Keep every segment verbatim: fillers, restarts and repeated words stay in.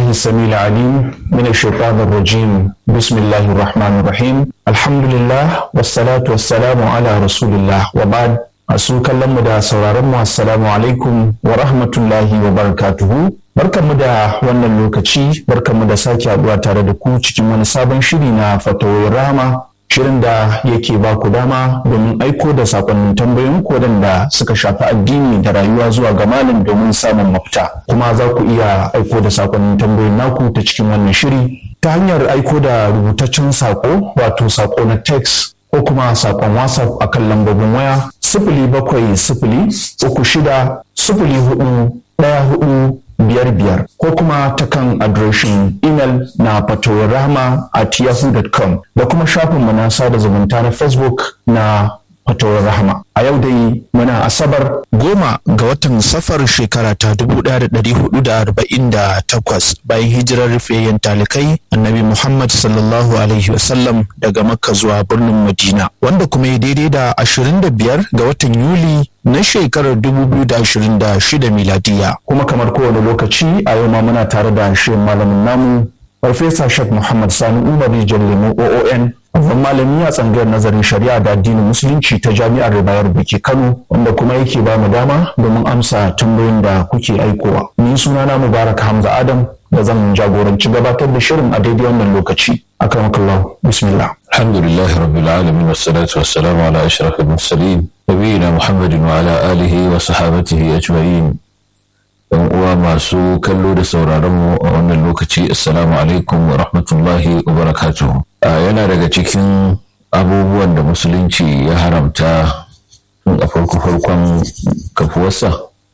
بالله السميع العليم من الشيطان الرجيم بسم الله الرحمن الرحيم الحمد لله والصلاة والسلام على رسول الله وبعد masu kallon mu da sauraron mu assalamu alaikum wa rahmatullahi wa barakatuhu. Barkanmu da wannan lokaci, barkanmu da sake haɗuwa tare da ku cikin wani sabon shiri na fatawoyin rahama, shirin da yake ba ku dama domin aiko da sakonnin tambayoyin ku waɗanda suka shafi addini da rayuwa zuwa ga malam domin samun mafita. Kuma za ku iya aiko da sakonnin tambayoyin naku ta cikin wannan shiri ta hanyar aiko da rubutaccen sako, wato sako na text ko kuma sakon WhatsApp akan lambobin waya sifili bakwai sifili uku shida sifili hudu ɗaya hudu biyar biyar ko kuma ta kan adireshin imel na fatawar rahama at yahoo dot com da kuma shafinmu na sada zumunta na Facebook na fatawar rahama. A yau dai muna asabar goma ga watan safar shekara ta dubu ɗaya da ɗari hudu da arba'in da takwas bayan hijirar rufeyen talikai annabi Muhammad sallallahu alaihi wasallam daga Makka zuwa birnin Madina, wanda kuma ya daidai da ashirin da biyar ga watan Yuli na shekarar dubu biyu da ashirin da shida miladiya. Kuma kamar kowane lokaci a yau ma muna tare da shirin malamin namu Farfesa Sheikh Muhammad Sani Umar Jallemu O O N, babban malami a tsangayar nazarin shari'a da addinin musulunci ta jami'ar Bayero da ke Kano, wanda kuma yake ba mu dama domin amsa tambayoyin da kuke aikowa. Ni sunana Mubarak Hamza Adam da zan jagoranci gabatar da shirin a daidai wannan lokaci. Akramakallah, bismillah. Alhamdulillah rabbil alamin wassalatu wassalamu ala ashrafil mursalin nabiyina Muhammadin wa ala alihi wa sahabatihi ajma'in. Yan uwa masu kallo da sauraron mu a wannan lokaci, assalamu alaikum wa rahmatullahi wa barakatuhu. Yana daga cikin abubuwan da musulunci ya haramta tun a farko farkon kafuwarsa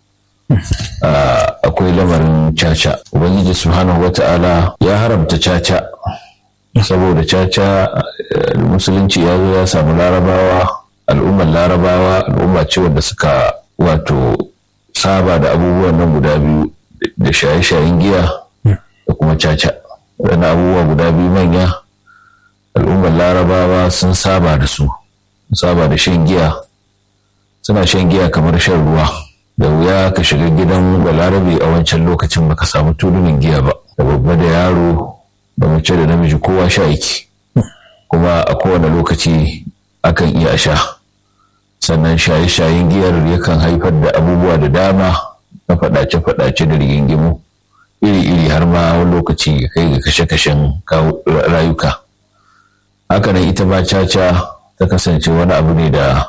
akwai lamarin caca. Ubangiji subhanahu wata'ala ya haramta caca saboda caca musulunci ya zo ya samu larabawa, al'ummar larabawa al'umma ce wanda suka wato saba da abubuwan nan guda biyu, da shaye-shayen giya da kuma caca. Waɗannan abubuwa guda biyu manya al'ummar larabawa sun saba da su, saba da shan giya, suna shan giya kamar shan ruwa. Da wuya ka shiga gidan balarabe a wancan lokacin baka samu tulunin giya ba, da babba da yaro da mace da namiji kowa sha yake, kuma a kowane lokaci akan iya sha. Sannan shaye-shayen giyar yakan haifar da abubuwa da dama na faɗace-faɗace da rigingimu iri-iri, har ma wani lokaci ya kai ga kashe-kashen rayuka. Hakanan ita ba caca ta kasance wani abu ne da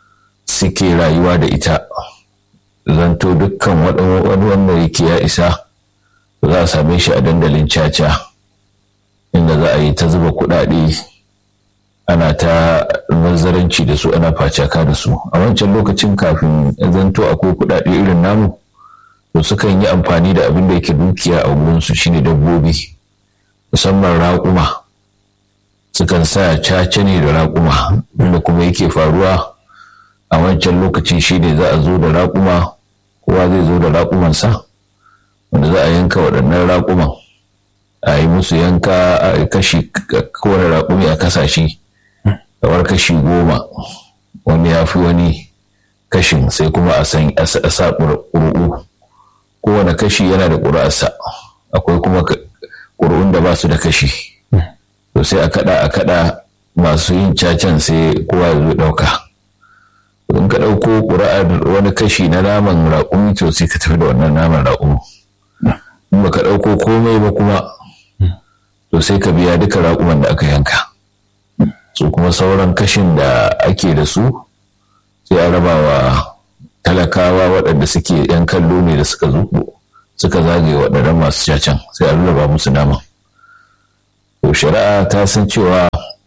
suke rayuwa da ita, zanto dukkan wani wanda yake ya isa za a same shi a dandalin caca, inda za a yi ta zuba kuɗaɗe ana ta mazaranci da su, ana facaka da su. A wancan lokacin kafin zanto akwai kuɗaɗe irin namu, to sukan yi amfani da abin da yake dukiya a wurinsu shine dabbobi, musamman raƙuma. Sukan sa caca ne da raƙuma, inda kuma yake faruwa a wancan lokacin shine za a zo da raƙuma, kowa zai zo da raƙumansa wanda za a yanka waɗannan raƙuman, a yi musu yanka a kashi, kowane raƙumi a kasashe kamar kashi goma, wani ya fi wani kashin, sai kuma a san a sa ƙuri'u. Kowane kashi yana da ƙuri'arsa, akwai kuma ƙuri'un da ba su da kashi. To sai a kaɗa a kaɗa masu yin cacan sai kowa ya zo ɗauka. In ka ɗauko ƙuri'ar wani kashi na naman raƙumi, to sai ka tafi da wannan naman raƙumi. In ba ka ɗauko komai ba kuma, to sai ka biya duka raƙuman da aka yanka. Su kuma sauran kashin da ake da su sai a raba wa talakawa waɗanda suke yan kallo ne da suka zo suka zagaye waɗannan masu cacan, sai a raba musu nama. To shari'a ta san cewa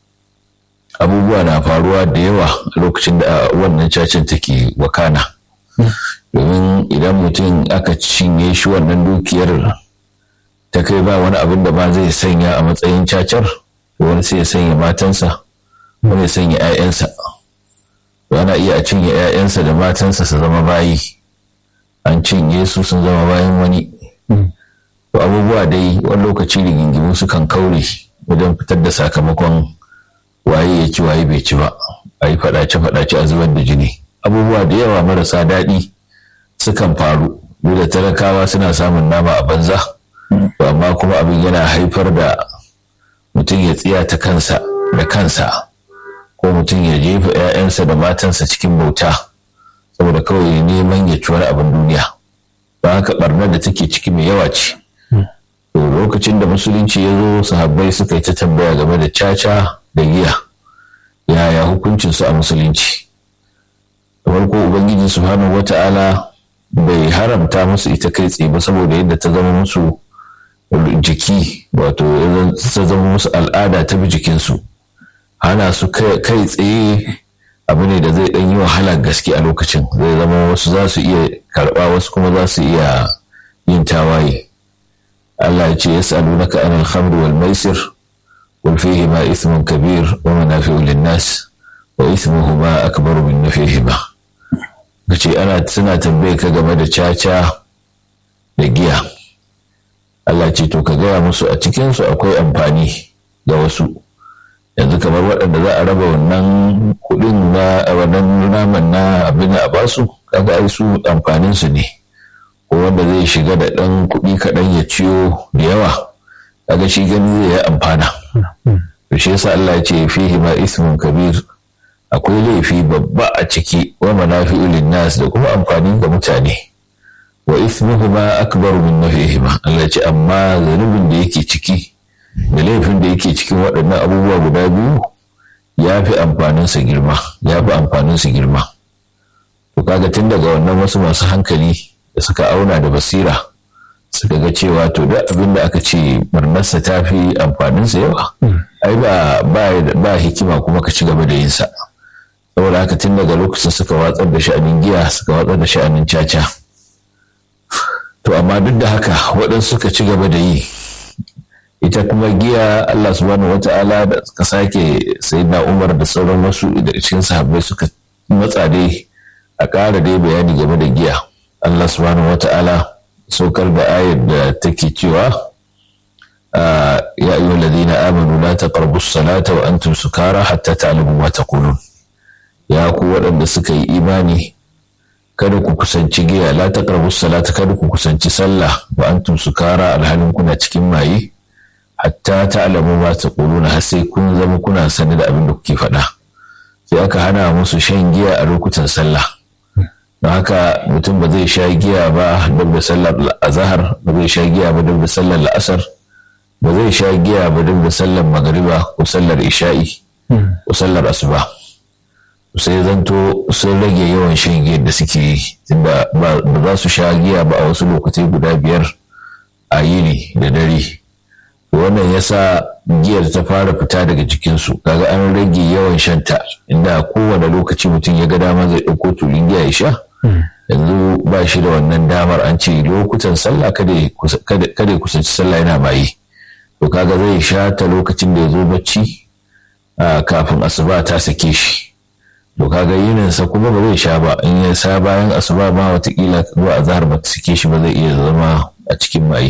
abubuwa na faruwa da yawa a lokacin da wannan cacan take wakana, domin idan mutum aka cinye shi wannan dukiyar ta kai ba wani abin da ba zai sanya a matsayin cacar, wani sai ya sanya matansa, wani ya sanya 'ya'yansa. Ana iya a cinye 'ya'yansa da matansa su zama bayi, an cinye su sun zama bayan wani. To abubuwa dai wani lokaci rigingimu sukan kaure wajen fitar da sakamakon waye ya ci waye bai ci ba, a yi faɗace-faɗace a zubar da jini. Abubuwa da yawa marasa daɗi sukan faru, duk da talakawa suna samun nama a banza, amma kuma abin yana haifar da mutum ya tsiya ta kansa da kansa, ko mutum ya jefa 'ya'yansa da matansa cikin bauta saboda kawai neman ya ci wani abin duniya. Don haka barnar da take ciki mai yawa ce. To lokacin da musulunci ya zo, sahabbai suka yi ta tambaya game da caca da giya, yaya hukuncinsu a musulunci. Da farko ubangiji subhanahu wata'ala bai haramta musu ita kai tsaye ba, saboda yadda ta zama musu jiki, wato ta zama musu al'ada ta bi jikinsu. Hana su kai tsaye abu ne da zai ɗan yi wahala gaske a lokacin, zai zama wasu za su iya karɓa, wasu kuma za su iya yin tawaye. Allah ya ce yas'alunaka anil khamri wal maisir qul fihima ithmun kabir wa manafi'u lin-nas wa ithmuhuma akbaru min naf'ihima. Kace ana suna tambaye ka game da caca da giya. Allah ce to ka gaya musu a cikin su akwai amfani ga wasu. Yanzu kamar waɗanda za a raba wannan kuɗin na wannan naman na abin a basu, kaga ai su amfanin su ne. Ko wanda zai shiga da ɗan kuɗi kaɗan ya ciyo da yawa, kaga shi gani zai yi amfana. To shi yasa Allah ya ce fihi ma ismun kabir, akwai laifi babba a ciki, wa manafi'u lin-nas, da kuma amfani ga mutane. Wa ismuhuma akbaru min naf'ihima, Allah ya ce amma zanubin da yake ciki da laifin da yake cikin waɗannan abubuwa guda biyu ya fi amfaninsa girma, ya fi amfaninsa girma. To kaga tun daga wannan wasu masu hankali da suka auna da basira suka ga cewa to duk abin da aka ce barnarsa ta fi amfaninsa yawa, ai ba ba hikima kuma ka ci gaba da yin sa. Saboda haka tun daga lokacin suka watsar da sha'anin giya, suka watsar da sha'anin caca. To amma duk da haka waɗansu suka ci gaba da yi. Ita kuma giya, Allah subhanahu wata'ala da suka sake sayyidina Umar da sauran wasu da cikin sahabbai suka matsa dai a ƙara dai bayani game da giya. Allah subhanahu wata'ala saukar da ayar da take cewa ya ayyuhal ladina amanu la taqrabus salata wa antum sukara hatta ta'lamu ma taqulun. Ya ku waɗanda suka yi imani, kada ku kusanci giya, la taqrabus salata, kada ku kusanci sallah wa antum sukara alhalin kuna cikin maye, hatta ta'lamu ma taquluna, har sai kun zama kuna sani da abin da kuke faɗa. Sai aka hana musu shan giya a lokutan sallah. Don haka mutum ba zai sha giya ba duk da sallar azhar, ba zai sha giya ba duk da sallar la'asar, ba zai sha giya ba duk da sallar magariba ko sallar isha'i ko sallar asuba. Sai zanto sun rage yawan shan giyar da suke yi, tunda ba za su sha giya ba a wasu lokatai guda biyar a yini da dare. Wannan yasa giyar ta fara fita daga jikinsu, kaga an rage yawan shanta, inda kowane lokaci mutum ya ga dama zai ɗauko tulun giya ya sha. Yanzu ba shi da wannan damar, an ce lokutan sallah kada ya kusanci sallah yana maye. To kaga zai sha ta lokacin da ya zo bacci kafin asuba ta sake shi. To kaga yininsa kuma ba zai sha ba, in ya sa bayan asuba ma watakila zuwa azhar ba ta sake shi ba, zai iya zama a cikin maye.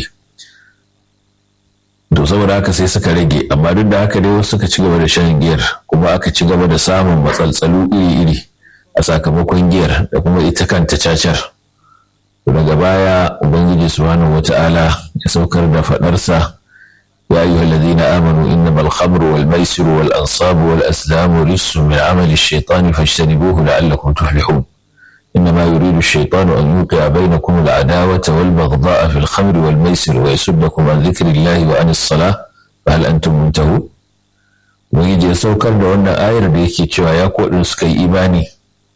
To saboda haka sai suka rage, amma duk da haka dai wasu suka ci gaba da shan giyar, kuma aka ci gaba da samun matsaltsalu iri-iri a sakamakon giyar da kuma ita kanta cacar. Daga baya Ubangiji subhanahu wata'ala ya saukar da faɗarsa, ya ayyuhal ladina amanu innamal khamru wal maisiru wal ansabu wal azlamu rijsun min amali ash-shaytani fajtanibuhu la'allakum tuflihun. إنما يريد الشيطان أن يوقع بينكم العداوة والبغضاء في الخمر والميسر ويصدكم عن ذكر الله وعن الصلاة فهل أنتم منتهون. ويجي يسوكر da wannan ayar da yake cewa ya kodin suka yi imani,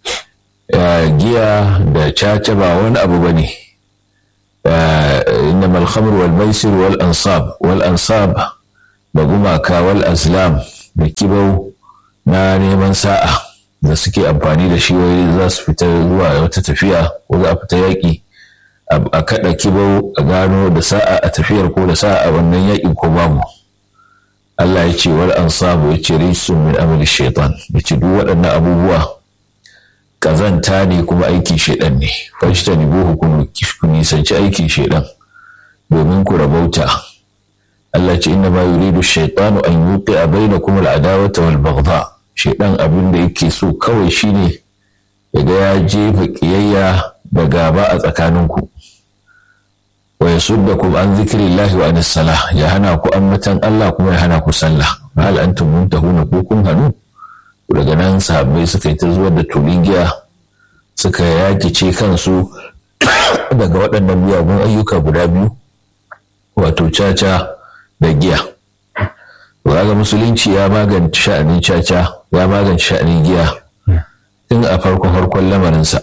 giya da caca ba wani abu bane. innamal khamru wal maisir wal ansab wal ansab da gumaka wal azlam da kibau na neman sa'a da suke amfani da shi wai za su fita zuwa wata tafiya ko za a fita yaƙi a kaɗa kibau a gano da sa'a a tafiyar ko da sa'a a wannan yaƙin ko babu. Allah ya ce wal ansabu ya ce rijsun min amali shaitan, ya ce duk waɗannan abubuwa kazanta ne kuma aikin shaitan ne. fajtanibuhu ku nisanci aikin shaitan domin ku rabauta. Allah ce inna ma yuridu shaitanu an yuqi'a bainakum al-adawata wal baghdha. Shaitan abin da yake so kawai shine ya ga ya jefa kiyayya da gaba a tsakaninku. Wa wa yasuddakum an dhikrillahi wa anis salah, ya hana ku ambatan Allah kuma ya hana ku sallah. Hal antum muntahuna, ko kun hanu? Daga nan sahabbai suka yi ta zuwa da tulun giya, suka yakice kansu daga waɗannan miyagun ayyuka guda biyu, wato caca da giya. Ga musulunci ya magance sha'anin caca, ya magance sha'anin giya tun a farko farkon lamarinsa,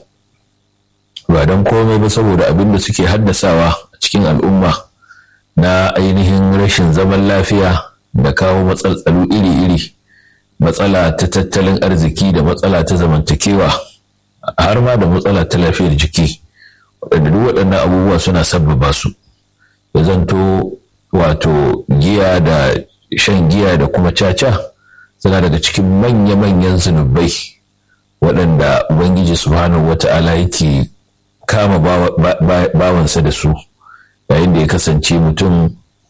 ba don komai ba saboda abin da suke haddasawa a cikin al'umma na ainihin rashin zaman lafiya da kawo matsaltsalu iri-iri, matsala ta tattalin arziki da matsala ta zamantakewa, har ma da matsala ta lafiyar jiki, waɗanda duk waɗannan abubuwa suna sabbaba su. Ya zanto wato giya da shan giya da kuma caca suna daga cikin manya-manyan zunubai waɗanda Ubangiji subhanahu wata'ala yake kama bawansa da su, yayin da ya kasance mutum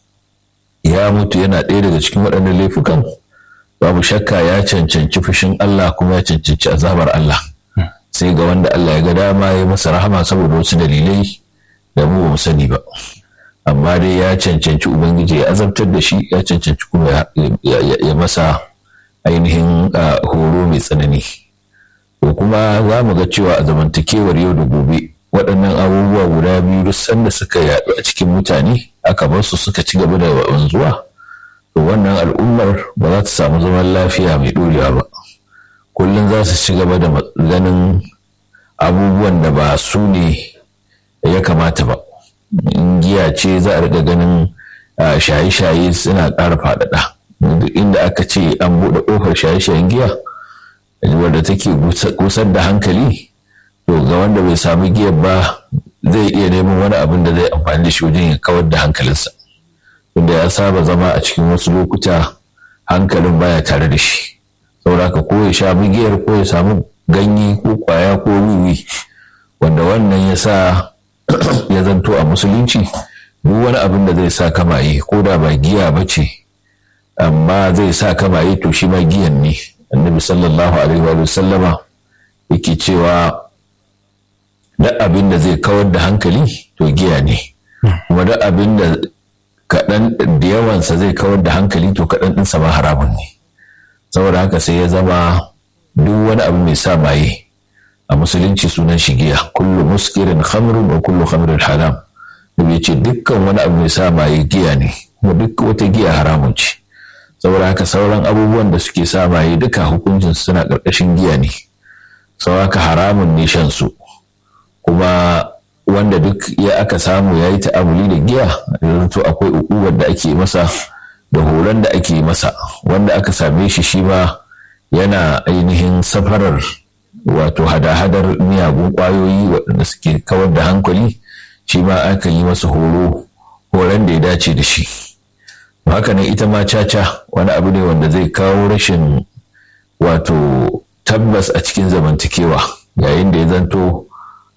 ya mutu yana ɗaya daga cikin waɗannan laifukan, babu shakka ya cancanci fushin Allah kuma ya cancanci azabar Allah, sai ga wanda Allah ya ga dama ya masa rahama saboda wasu dalilai da mu ba mu sani ba. Amma dai ya cancanci Ubangiji ya azabtar da shi, ya cancanci kuma ya masa ainihin horo mai tsanani. To kuma za mu ga cewa a zamantakewar yau da gobe waɗannan abubuwa guda biyu duk sanda suka yaɗu a cikin mutane aka bar su suka ci gaba da wanzuwa, to wannan al'ummar ba za ta samu zaman lafiya mai ɗorewa ba. Kullum za su ci gaba da ganin abubuwan da ba su ne ya kamata ba. In giya ce za a riga ganin shaye-shaye suna ƙara faɗaɗa. Duk inda aka ce an buɗe ƙofar shaye-shayen giya wadda take kusar da hankali, to ga wanda bai samu giyar ba zai iya neman wani abin da zai amfani da shi wajen ya kawar da hankalinsa, tunda ya saba zama a cikin wasu lokuta hankalin baya tare da shi. Saboda ka ko ya sha giyar ko ya samu ganye ko kwaya ko wiwi, wanda wannan ya sa ya zanto a musulunci duk wani abin da zai sa kamaye, ko da ba giya ba ce amma zai sa kamaye, to shi ma giyan ne. Annabi sallallahu alaihi wa sallama yake cewa duk abin da zai kawar da hankali to giya ne, kuma duk abin da kaɗan da yawansa zai kawar da hankali to kaɗan ɗinsa ma haramun ne. Saboda haka sai ya zama duk wani abu mai sa maye a musulunci sunan shi giya. Kullu muskirin khamrun wa kullu khamrin haram. Da bai ce dukkan wani abu mai sa maye giya ne, kuma duk wata giya haramun ce. Saboda haka sauran abubuwan da suke sa maye duka hukuncin suna ƙarƙashin giya ne, saboda haka haramun ne shan su. Kuma wanda duk ya aka samu ya yi ta'amuli da giya, yanzu akwai uƙubar da ake masa da horon da ake masa. Wanda aka same shi shi ma yana ainihin safarar wato hada-hadar miyagun ƙwayoyi waɗanda suke kawar da hankali, shi ma aka yi masa horo horon da ya dace da shi. Haka nan ita ma caca wani abu ne wanda zai kawo rashin wato tabbas a cikin zamantakewa, yayin da ya zanto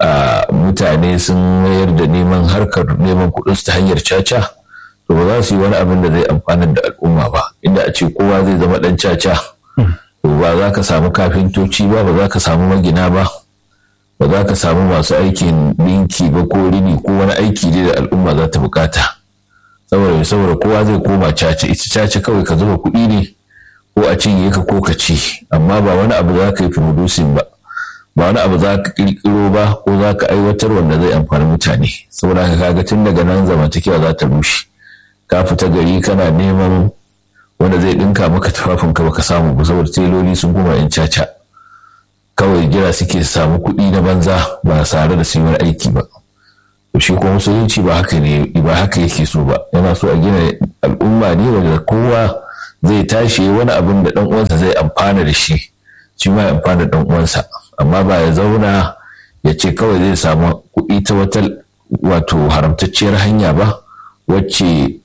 mutane sun mayar da neman harkar neman kuɗinsu ta hanyar caca, to ba za su yi wani abin da zai amfanar da al'umma ba. Inda a ce kowa zai zama ɗan caca, to ba za ka samu kafintoci ba, ba za ka samu magina ba, ba za ka samu masu aikin ɗinki ba ko rini ko wani aiki ne da al'umma za ta bukata. Saboda saboda kowa zai koma caca. Ita caca kawai ka zuba kuɗi ne ko a cinye ka ko ka ci, amma ba wani abu za ka yi producing ba, ba wani abu za ka ƙirƙiro ba ko za ka aiwatar wanda zai amfani mutane. Saboda haka kaga tun daga nan zamantakewa za ta rushe. Ka fita gari kana neman wanda zai ɗinka maka tufafinka baka samu ba, saboda teloli sun koma yan caca, kawai jira suke samu kuɗi na banza ba tare da su yi wani aiki ba. Shi kuma musulunci ba haka ne, ba haka yake so ba. Yana so a gina al'umma ne wanda kowa zai tashi wani abin da ɗan uwansa zai amfana da shi, shi ma ya amfana da ɗan uwansa, amma ba ya zauna ya ce kawai zai samu kuɗi ta wata wato haramtacciyar hanya ba, wacce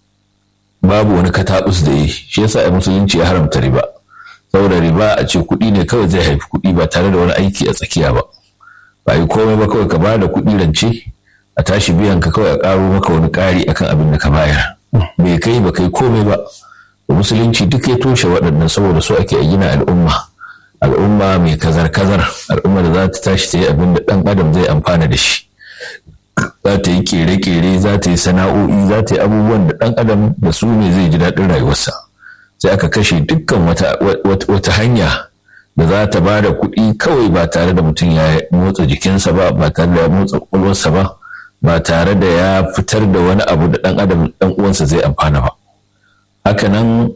babu wani kataɓus da yi. Shi yasa a musulunci ya haramta riba, saboda riba a ce kuɗi ne kawai zai haifi kuɗi ba tare da wani aiki a tsakiya ba. Ba yi komai ba, kawai ka ba da kuɗi rance a tashi biyan ka, kawai a ƙaro maka wani ƙari akan abin da ka bayar. Bai kai ba kai komai ba. Musulunci duk ya toshe waɗannan, saboda so ake a gina al'umma al'umma mai kazar-kazar, al'umma da za ta tashi ta yi abin da ɗan adam zai amfana da shi. za ta yi kere-kere, za ta yi sana'o'i, za ta yi abubuwan da ɗan adam da su ne zai ji daɗin rayuwarsa. Sai aka kashe dukkan wata, wata, wata hanya da za ta ba da kuɗi kawai ba tare da mutum ya motsa jikinsa ba, ba tare da ya motsa ƙwaƙwalwarsa ba, ba tare da ya fitar da wani abu da ɗan adam ɗan uwansa zai amfana ba. Hakanan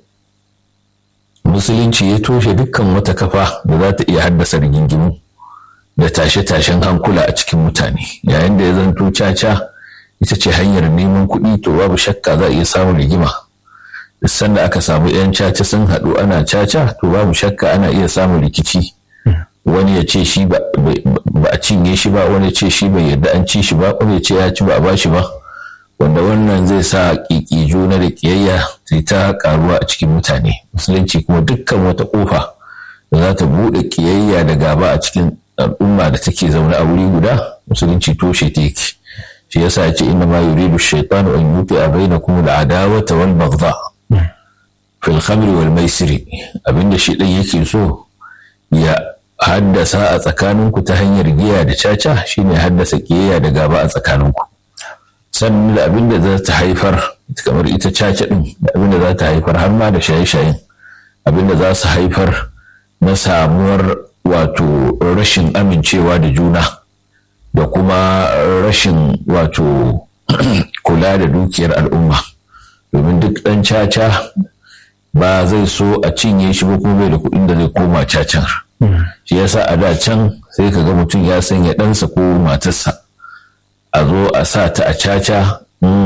musulunci ya toshe dukkan wata kafa da za ta iya haddasa rigingimu da tashe-tashen hankula a cikin mutane. Yayin da ya zanto caca ita ce hanyar neman kuɗi, to babu shakka za a iya samun rigima. Duk sanda aka samu 'yan caca sun haɗu ana caca, to babu shakka ana iya samun rikici. Wani ya ce shi ba a cinye shi ba, wani ya ce shi bai yarda an ci shi ba, wani ya ce ya ci ba a ba shi ba, wanda wannan zai sa ƙiƙi juna da ƙiyayya sai ta ƙaruwa a cikin mutane. Musulunci kuma dukkan wata ƙofa da za ta buɗe ƙiyayya da gaba a cikin al'umma da take zaune a wuri guda, musulunci toshe ta yake. Shi yasa ya ce inna ma yuridu shaytanu an yuqi'a bainakum al-adawata wal baghdha fil khamri wal maisiri. Abinda shi dan yake so ya haddasa a tsakaninku ta hanyar giya da caca shine haddasa ƙiyayya da gaba a tsakaninku. Sannan da abinda za ta haifar, kamar ita caca din, da abinda za ta haifar har ma da shaye-shayen, abinda za su haifar na samuwar wato rashin amincewa da juna da kuma rashin wato kula da dukiyar al'umma. Domin duk ɗan caca ba zai so a cinye shi ba, kuma bai da kuɗin da zai koma cacan. Shi yasa a da can sai ka ga mutum ya sanya ɗansa ko matarsa a zo a sa ta a caca,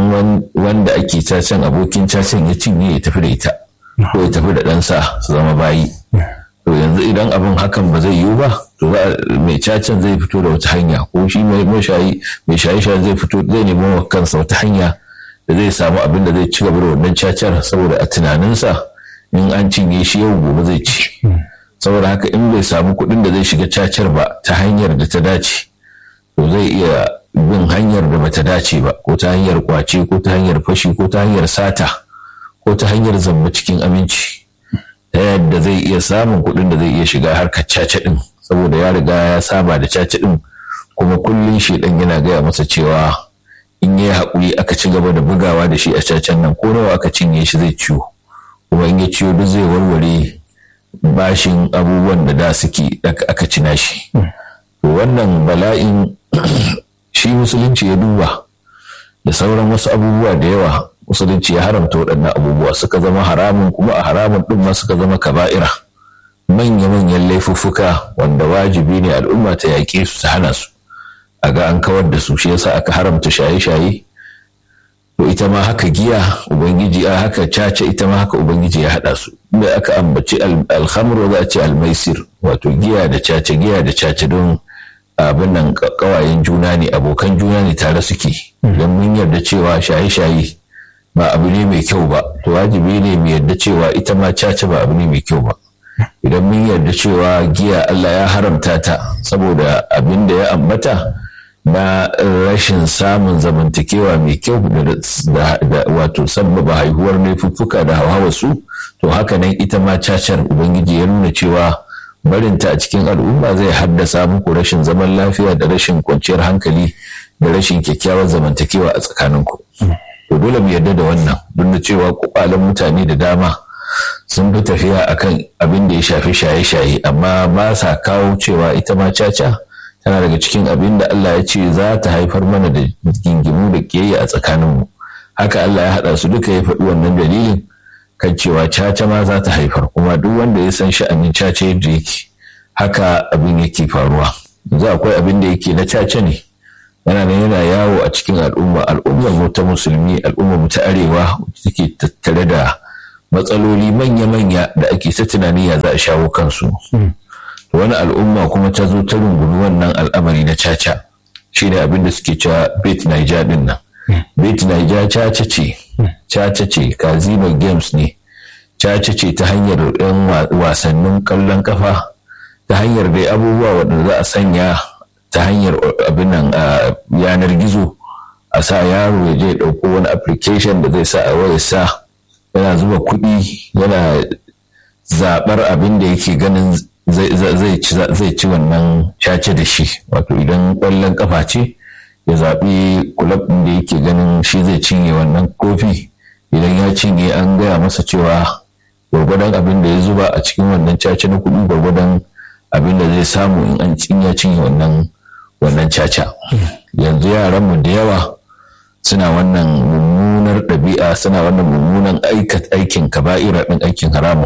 wanda ake cacan abokin cacan ya cinye ya tafi da ita, ko ya tafi da ɗansa su zama bayi. To yanzu idan abin hakan ba zai yiwu ba, to mai cacan zai fito da wata hanya, ko shi mai shayi mai shaye-shaye zai fito, zai nemo wa kansa wata hanya da zai samu abin da zai ci gaba da wannan cacar, saboda a tunaninsa in an cinye shi yau gobe zai ci. Saboda haka in bai samu kuɗin da zai shiga cacar ba ta hanyar da ta dace, to zai iya bin hanyar da bata dace ba, ko ta hanyar kwace, ko ta hanyar fashi, ko ta hanyar sata, ko ta hanyar zamba cikin aminci, ta yadda zai iya samun kuɗin da zai iya shiga harkar caca ɗin, saboda ya riga ya saba da caca ɗin. Kuma kullum shi ɗan yana gaya masa cewa in yi haƙuri aka ci gaba da bugawa da shi a cacan nan, ko nawa aka cinye shi zai ciwo, kuma in ya ciwo duk zai warware bashin abubuwan da da suke aka cina shi. To wannan bala'in shi musulunci ya duba, da sauran wasu abubuwa da yawa musulunci ya haramta waɗannan abubuwa, suka zama haramun, kuma a haramun ɗin ma suka zama kaba'ira, manya-manyan laifuffuka wanda wajibi ne al'umma ta yaƙe su, ta hana su, a ga an kawar da su. Shi yasa aka haramta shaye-shaye. To ita ma haka giya ubangiji, a haka caca ita ma haka ubangiji ya haɗa su. Da aka ambaci alhamru za a ce almaisir, wato giya da caca, giya da caca don abin nan kawayen juna ne, abokan juna ne, tare suke. Don mun yarda cewa shaye-shaye ba abu ne mai kyau ba, to wajibi ne mu yarda cewa ita ma caca ba abu ne mai kyau ba. Idan mun yarda cewa giya Allah ya haramta ta saboda abin da ya ambata na rashin samun zamantakewa mai kyau da wato sabbaba haihuwar laifuffuka da hawa su, to haka nan ita ma cacar ubangiji ya nuna cewa barinta a cikin al'umma zai haddasa muku rashin zaman lafiya da rashin kwanciyar hankali da rashin kyakkyawar zamantakewa a tsakaninku. To dole mu yarda da wannan, duk da cewa kwakwalen mutane da dama sun fi tafiya akan abin da ya shafi shaye-shaye, amma ba sa kawo cewa ita ma caca tana daga cikin abin da Allah ya ce za ta haifar mana da gingimu da ƙiyayya a tsakaninmu. Haka Allah ya haɗa su duka, ya faɗi wannan dalilin kan cewa caca ma za ta haifar, kuma duk wanda ya san sha'anin caca yadda yake, haka abin yake faruwa. Yanzu akwai abin da yake na caca ne, yana nan yana yawo a cikin al'umma, al'ummar mu ta musulmi, al'ummar mu ta arewa, take tattare da matsaloli manya-manya da ake ta tunani ya za a shawo kansu. Wani al'umma kuma ta zo ta rungumi wannan al'amari na caca, shi ne abin da suke cewa bet naija din nan. Bet naija caca ce, caca ce, casino games ne, caca ce ta hanyar yan wasannin kallon kafa, ta hanyar dai abubuwa waɗanda za a sanya ta hanyar abin nan a yanar gizo, a sa yaro ya je ɗauko wani application da zai sa a waya sa, yana zuba kuɗi, yana zaɓar abin da yake ganin zai ci wannan caca da shi. Wato idan ƙwallon kafa ce ya zaɓi kulab ɗin da yake ganin shi zai cinye wannan kofi. Idan ya cinye an gaya masa cewa gwargwadon abin da ya zuba a cikin wannan caca na kuɗi gwargwadon abin da zai samu in an cin ya cinye wannan wannan caca. Yanzu yaran mu da yawa suna wannan mummunar ɗabi'a, suna wannan mummunan aikin kaba'ira ɗin, aikin haramun.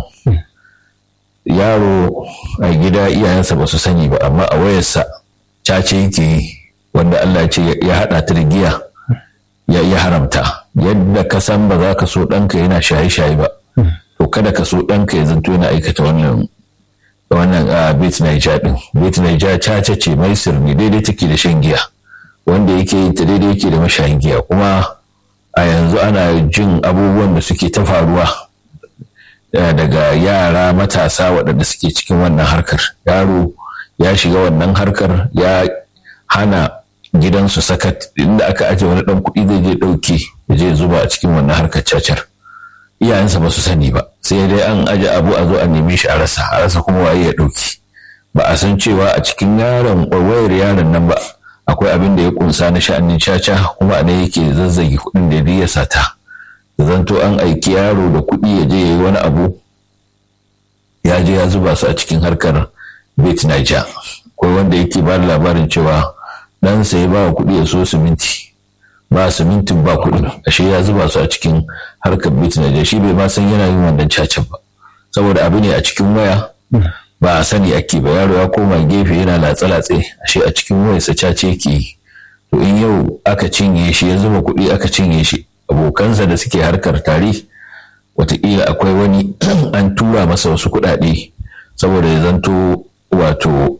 Yaro a gida iyayensa ba su sani ba, amma a wayarsa caca yake yi, wanda Allah ce ya haɗa ta da giya ya iya haramta. Yadda ka san ba za ka so ɗanka yana shaye-shaye ba, to kada ka so ɗanka ya zanto yana aikata wannan wannan a Bet Naija ɗin. Bet Naija caca ce, mai sirri daidai take da shan giya, wanda yake yin ta daidai yake da mashayin giya. Kuma a yanzu ana jin abubuwan da suke ta faruwa daga yara matasa waɗanda suke cikin wannan harkar. Yaro ya shiga wannan harkar, ya hana gidansu sakat, inda aka aje wani ɗan kuɗi zai je ɗauke ya je zuba a cikin wannan harkar cacar. Iyayensa ba su sani ba, sai dai an aje abu a zo a neme shi a rasa a rasa kuma waye ya ɗauki. Ba a san cewa a cikin yaron wayar yaron nan ba akwai abin da ya kunsa na sha'anin caca, kuma a nan yake zazzage kuɗin da ya sata. Zanto an aiki yaro da kuɗi ya je ya yi wani abu, ya je ya zuba su a cikin harkar Bet Naija. Akwai wanda yake ba da labarin cewa ɗansa ya ba wa kuɗi ya so siminti, ba simintin ba kuɗin, ashe ya zuba su a cikin harkar Bet Naija. Shi bai ma san yana yin wannan cacan ba, saboda abu ne a cikin waya, ba a sani ake ba. Yaro ya koma gefe yana latsa-latse, ashe a cikin wayarsa cace yake yi. To in yau aka cinye shi, ya zuba kuɗi aka cinye shi, abokansa da suke harkar tare wataƙila akwai wani an tura masa wasu kuɗaɗe saboda ya zanto wato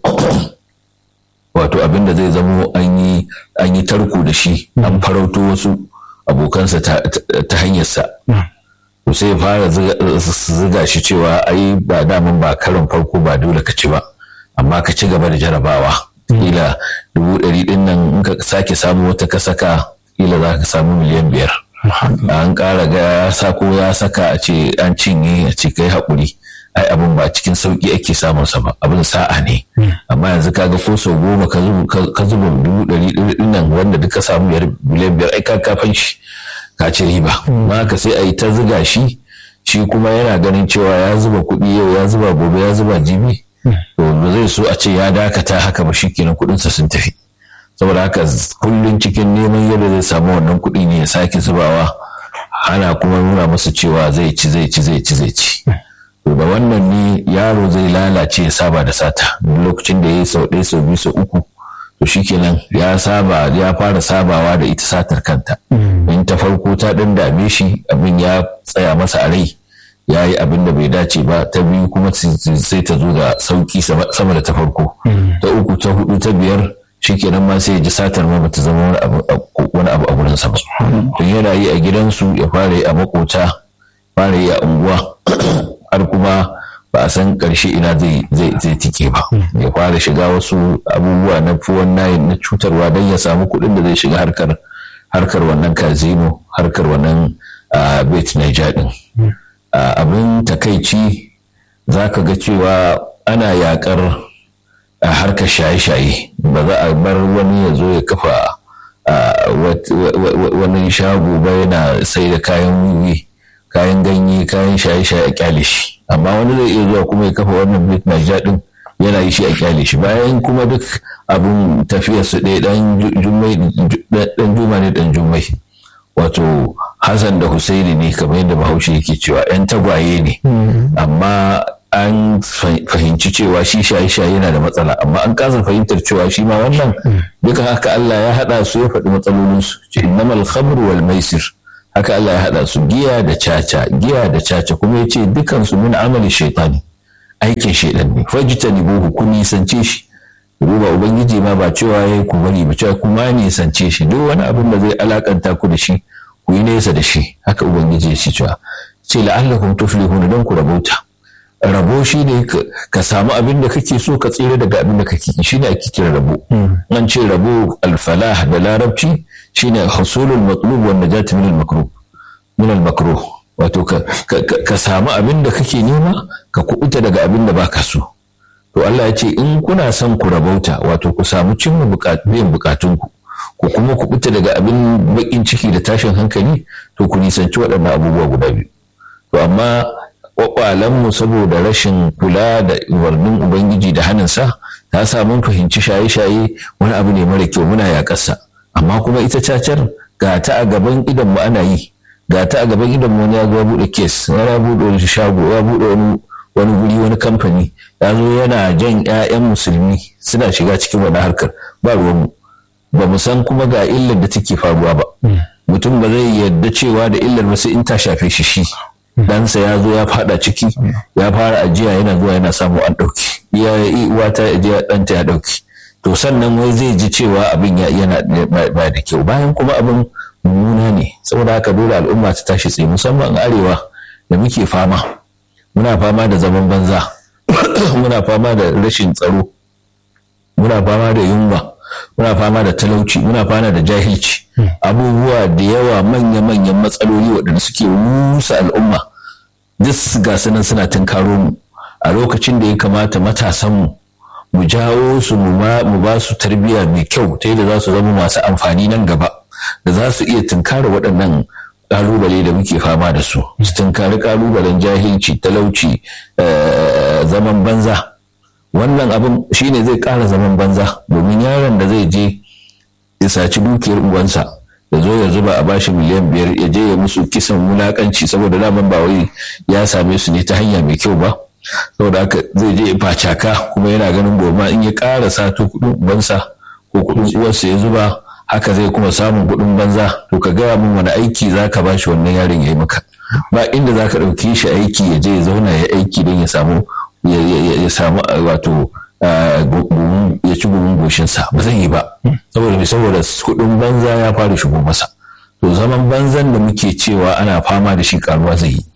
wato abin da zai zamo an yi an yi tarko da shi, an farauto wasu abokansa ta hanyarsa. To sai ya fara ziga shi cewa ai ba daman ba karin farko ba dole ka ci ba, amma ka ci gaba da jarabawa. Kila dubu ɗari ɗin nan in ka sake samu wata ka saka, kila za ka samu miliyan biyar. An ƙara ga ya sako ya saka a ce an cinye, a ce kai haƙuri, ai abin ba cikin sauƙi ake samun sa ba, abin sa'a ne. Amma yanzu kaga ko sau goma ka zuba dubu ɗari ɗin nan, wanda duka samu miliyan biyar, ai ka kafan shi ka ci riba. Ma ka sai a yi ta ziga shi, shi kuma yana ganin cewa ya zuba kuɗi yau, ya zuba gobe, ya zuba jibi, to ba zai so a ce ya dakata haka ba, shi kenan kuɗinsa sun tafi. Saboda haka kullum cikin neman yadda zai samu wannan kuɗi ne ya sake zubawa, ana kuma nuna masa cewa zai ci zai ci zai ci zai ci. To da wannan ne yaro zai lalace ya saba da sata. Lokacin da ya yi sau ɗaya sau biyu sau uku, to shikenan ya saba, ya fara sabawa da ita satar kanta. In ta farko ta ɗan dame shi, abin ya tsaya masa a rai, ya yi abin da bai dace ba. Ta biyu kuma sai ta zo da sauki sama da ta farko. Ta uku, ta hudu, ta biyar, shikenan ma sai ya ji satar ma bata zama wani abu a gurinsa ba. Don yana yi a gidansu, ya fara yi a makota, fara yi a unguwa, har kuma ba a san ƙarshe ina zai tike ba. Ya fara shiga wasu abubuwa na fuwan nayin na cutarwa don ya samu kuɗin da zai shiga harkar harkar wannan kazino, harkar wannan Bet Naija ɗin. Abin takaici za ka ga cewa ana yaƙar a harkar shaye-shaye. Ba za a bar wani ya zo ya kafa wani shago ba yana sai da kayan wiwi, kayan ganye, kayan shaye-shaye a kyale shi. Amma wani zai iya zuwa kuma ya kafa wannan Bet Naija din yana yi shi a kyale shi, bayan kuma duk abin tafiyar su ɗaya ɗan juma ne ɗan jummai, wato Hassan da Husaini ne, kamar yadda Bahaushe yake cewa ‘yan tagwaye ne. Amma an fahimci cewa shi shaye-shaye yana da matsala, amma an kasa fahimtar cewa shi ma wannan duka haka Allah ya haɗa su, ya faɗi matsalolinsu. Innamal khamru wal maisir, haka Allah ya haɗa su, giya da caca, giya da caca, kuma ya ce dukansu min amali shaitani, aikin shaitan ne. Fajtanibuhu, ku nisance shi. Duba Ubangiji ma ba cewa ya ku bari ba, cewa kuma nisance shi. Duk wani abin da zai alakanta ku da shi, ku yi nesa da shi. Haka Ubangiji ya ce cewa ce la'allakum tuflihun, don ku rabauta. Rabo shi ne ka samu abin da kake so, ka tsira daga abin da kake, shi ne ake kira rabo. An ce rabo alfalah da larabci shi ne husulul matlub wa najat min al-makruh min al-makruh, wato ka samu abin da kake nema, ka kubuta daga abin da baka so. To Allah ya ce in kuna son ku rabauta, wato ku samu cimma biyan bukatunku, ku kuma ku fita daga abin bakin ciki da tashin hankali, to ku nisanci waɗannan abubuwa guda biyu. To amma kwakwalenmu saboda rashin kula da umarnin ubangiji da hannunsa ta sa mun fahimci shaye-shaye wani abu ne mara kyau, muna yaƙarsa. Amma kuma ita cacar ga ta a gaban idan mu ana yi, ga ta a gaban idan mu ya zo buɗe kes, ya buɗe wani shago, ya buɗe wani wani guri, wani kamfani, ya zo yana jan 'ya'yan musulmi suna shiga cikin wani harkar, ba ruwanmu, ba mu san kuma ga illar da take faruwa ba. Mutum ba zai yarda cewa da illar ba sai in ta shafe shi shi. Ɗansa ya zo ya fada ciki, ya fara ajiya, yana zuwa yana samu an ɗauki, ya yi uwa ta ajiya ɗanta ya ɗauki. To sannan wai zai ji cewa abin yana ba da kyau, bayan kuma abin mummuna ne. Saboda haka dole al'umma ta tashi tsaye, musamman arewa da muke fama. Muna fama da zaman banza, muna fama da rashin tsaro, muna fama da yunwa, muna fama da talauci, muna fama da jahilci, abubuwa da yawa, manya-manyan matsaloli waɗanda suke rusa al'umma duk ga su nan suna tunkaro mu a lokacin da ya kamata matasanmu mu jawo su mu ba su tarbiyya mai kyau ta yadda za su zama masu amfani nan gaba, da za su iya tunkara waɗannan kalubale da muke fama da su, su tunkari kalubalen jahilci, talauci, zaman banza. Wannan abin shine zai ƙara zaman banza, domin yaron da zai je ya saci dukiyar uwansa ya zo ya zuba a bashi miliyan biyar ya je ya musu kisan wulakanci, saboda daman ba wai ya same su ne ta hanya mai kyau ba, saboda haka zai je ya facaka, kuma yana ganin goma in ya ƙara sato kuɗin uwansa ko kuɗin uwarsa ya zuba, haka zai kuma samun kuɗin banza. To ka gaya min wani aiki za ka bashi wannan yaron ya yi maka? Ba inda za ka ɗauki shi aiki ya je ya zauna ya aiki don ya samu ya samu wato ya ci gumin goshinsa, ba zai yi ba, saboda saboda kuɗin banza ya fara shigo masa. To zaman banzan da muke cewa ana fama da shi karuwa zai yi.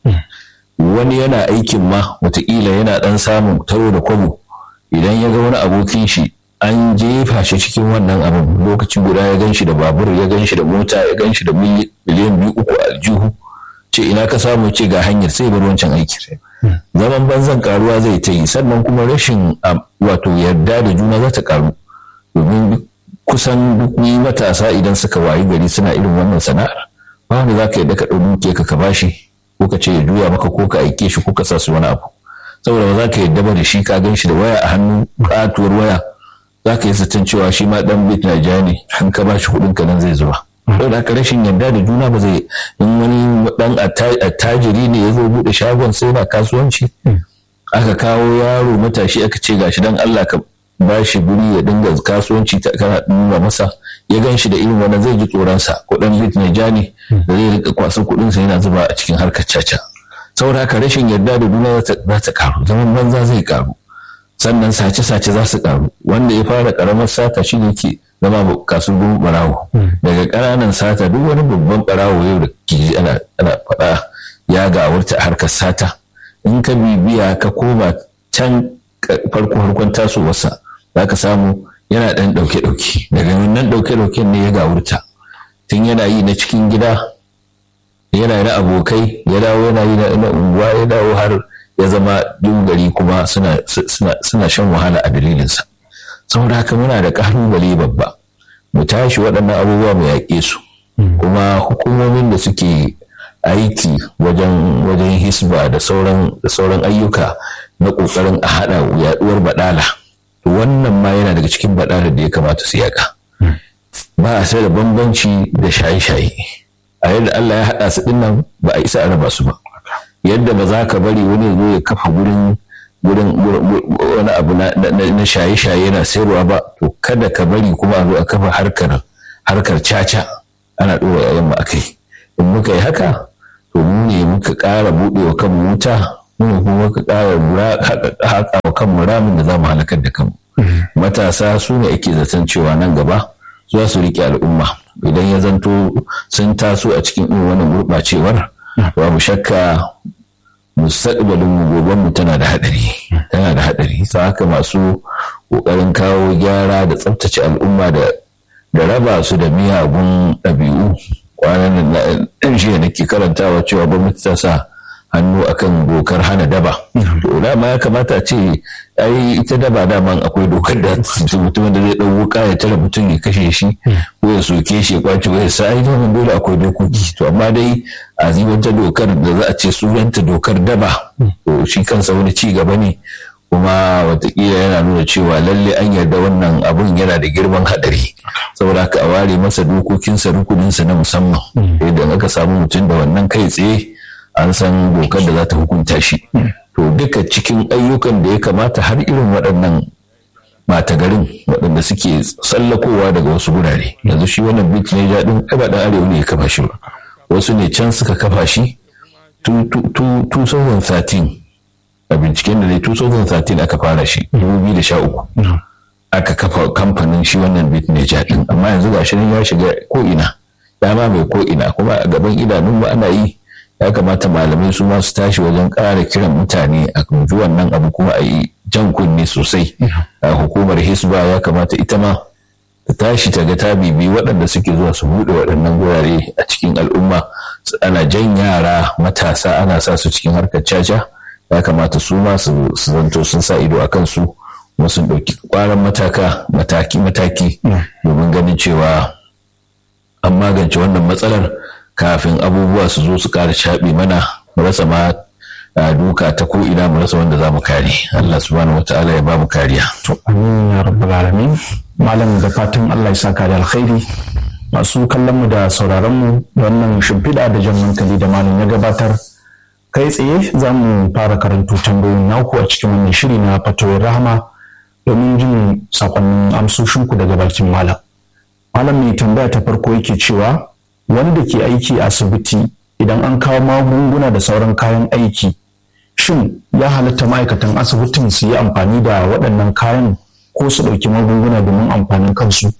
Wani yana aikin ma wataƙila yana ɗan samun taro da kwabo, idan ya ga wani abokin shi an jefa shi cikin wannan abin, lokaci guda ya gan shi da babur, ya gan shi da mota, ya gan shi da miliyan biyu uku a aljihu, ce ina ka samu, ce ga hanyar, sai bar wancan aiki. Zaman banzan karuwa zai ta yi, sannan kuma rashin wato yarda da juna za ta karu, domin kusan duk ni matasa idan suka wayi gari suna irin wannan sana'ar, ba wanda za ka yadda ka ɗau duke ka ka bashi, ko ka ce ya juya maka, ko ka aike shi, ko ka sa su wani abu, saboda ba za ka yadda ba da shi, ka gan shi da waya a hannu, katuwar waya, za ka yi zaton cewa shi ma ɗan bit Naija ne, an ka bashi kuɗin ka nan zai zuba. Saboda haka rashin yarda da juna ba zai, in wani dan attajiri ne ya zo bude shagon sai na kasuwanci, aka kawo yaro matashi aka ce gashi dan Allah ka ba shi guri ya dinga kasuwanci ta kana nuna masa, ya gan shi da irin wannan zai ji tsoron sa, ko dan bit Naija ne da zai rika kwasa kudin sa yana zuba a cikin harkar caca. Saboda haka rashin yarda da juna za ta karu, zaman banza zai karu, sannan sace-sace za su karu. Wanda ya fara karamar sata shi ne ke zama kasuwar barawo, daga ƙananan sata duk wani babban barawo yau da ke ana ana faɗa ya gawarta a harkar sata. In ka bibiya ka koma can farko harkon tasowarsa za ka samu yana ɗan ɗauke-ɗauke, daga wannan ɗauke-ɗauken ne ya gawurta, tun yana yi na cikin gida, yana yi na abokai, ya dawo yana yi na unguwa, ya dawo har ya zama duk gari kuma suna shan wahala a dalilinsa. Saboda haka muna da ƙalubale babba, mu tashi waɗannan abubuwa mu yaƙe su, kuma hukumomin da suke aiki wajen wajen hisba da sauran da sauran ayyuka na ƙoƙarin a haɗa yaɗuwar baɗala, to wannan ma yana daga cikin baɗalar da ya kamata su yaƙa. Ba a sai da bambanci da shaye-shaye, a yadda Allah ya haɗa su ɗinnan ba a isa a raba su ba. Yadda ba za ka bari wani zo ya kafa gurin gurin wani abu na shaye-shaye yana sayarwa ba, to kada ka bari kuma a zo a kafa harkar harkar caca ana ɗora yayan mu akai. In muka yi haka, to mu ne muka ƙara buɗe wa kanmu wuta, mu ne kuma muka ƙara haƙa wa kanmu ramin da za mu halakar da kanmu. Matasa su ne ake zaton cewa nan gaba za su riƙe al'umma, idan ya zanto sun taso a cikin irin wannan gurɓacewar, babu shakka mustaqbalin mu goben mu tana da hadari tana da hadari sai haka masu kokarin kawo gyara da tsaftace al'umma da da raba su da miyagun ɗabi'u. Kwanan nan jiya nake karantawa cewa gwamnati ta sa hannu akan dokar hana daba. To dama ya kamata a ce ai ita daba daman akwai dokar da mutumin da zai ɗau wuka ya tare mutum ya kashe shi ko ya soke shi ya kwace wayar sa ai daman dole akwai dokoki. To amma dai a yi wata dokar da za a ce sunanta dokar daba to shi kansa wani ci gaba ne, kuma watakila yana nuna cewa lalle an yarda wannan abun yana da girman hadari, saboda haka a ware masa dokokinsa rukuninsa na musamman. Idan aka samu mutum da wannan kai tsaye an san dokar da za ta hukunta shi. To duka cikin ayyukan da ya kamata har irin waɗannan mata garin waɗanda suke tsallakowa daga wasu gurare, yanzu shi wannan bit ne jaɗin ai ba ɗan arewa ne ya kafa shi ba, wasu ne can suka kafa shi two thousand thirteen a binciken da dai two thousand thirteen aka fara shi dubu biyu da sha uku aka kafa kamfanin shi wannan bit ne jaɗin, amma yanzu ga shi ya shiga ko ina ya ma mai ko ina kuma a gaban idanun ba ana yi. Ya kamata malamai su ma su tashi wajen ƙara kiran mutane a kunji wannan abu kuma a yi jan kunne sosai. Hukumar Hisba ya kamata ita ma ta tashi ta ga ta bibi waɗanda suke zuwa su buɗe waɗannan gurare a cikin al'umma, ana jan yara matasa ana sa su cikin harkar caca. Ya kamata su ma su zanto sun sa ido a kansu kuma sun ɗauki ƙwaran mataka mataki mataki domin ganin cewa an magance wannan matsalar kafin abubuwa su zo su ƙara shaɓe mana mu rasa ma duka ta ko ina mu rasa wanda za mu kare. Allah subhanahu wata'ala ya ba mu kariya. To amin ya rabbal alamin. Malam da fatan Allah ya saka da alkhairi. Masu kallon mu da sauraron mu wannan shimfiɗa da jan hankali da malam ya gabatar, kai tsaye za mu fara karanto tambayoyin naku a cikin wannan shiri na Fatawar Rahama domin jin sakonnin amsoshinku daga bakin malam. Malam mai tambaya ta farko yake cewa wani da ke aiki a asibiti idan an kawo magunguna da sauran kayan aiki, shin ya halatta ma'aikatan asibitin su yi amfani da waɗannan kayan ko su ɗauki magunguna domin amfanin kansu?